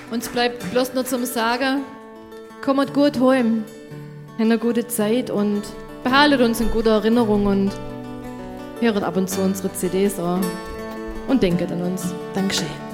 Uns bleibt bloß nur zum Sagen, kommt gut heim, habt eine gute Zeit und behaltet uns in guter Erinnerung und hört ab und zu unsere CDs an und denkt an uns. Dankeschön.